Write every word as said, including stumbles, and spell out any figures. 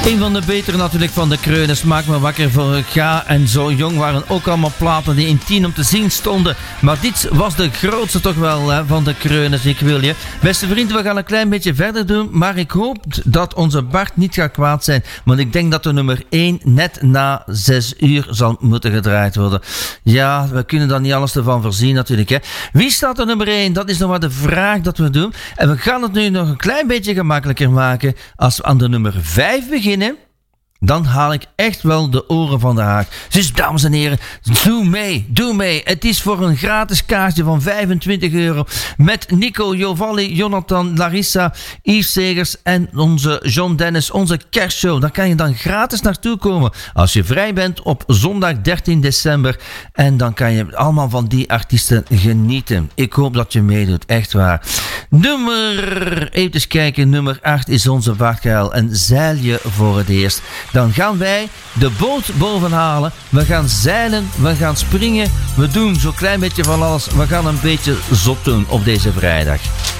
Een van de betere natuurlijk van de Kreuners. Maak me wakker voor Ga en Zo Jong waren ook allemaal platen die in tien om te zien stonden. Maar dit was de grootste toch wel hè, van de Kreuners. Ik wil je. Beste vrienden, we gaan een klein beetje verder doen. Maar ik hoop dat onze Bart niet gaat kwaad zijn. Want ik denk dat de nummer één net na zes uur zal moeten gedraaid worden. Ja, we kunnen daar niet alles ervan voorzien natuurlijk. Hè. Wie staat er nummer één? Dat is nog maar de vraag dat we doen. En we gaan het nu nog een klein beetje gemakkelijker maken. Als we aan de nummer vijf beginnen, dan haal ik echt wel de oren van de haak. Dus dames en heren, doe mee, doe mee. Het is voor een gratis kaartje van vijfentwintig euro met Nico, Jovalli, Jonathan, Larissa, Yves Segers en onze John Dennis, onze kerstshow. Daar kan je dan gratis naartoe komen als je vrij bent op zondag dertien december. En dan kan je allemaal van die artiesten genieten. Ik hoop dat je meedoet, echt waar. Nummer, even eens kijken, nummer acht is onze vaartgeil en zeil je voor het eerst. Dan gaan wij de boot bovenhalen. We gaan zeilen, we gaan springen. We doen zo'n klein beetje van alles. We gaan een beetje zot doen op deze vrijdag.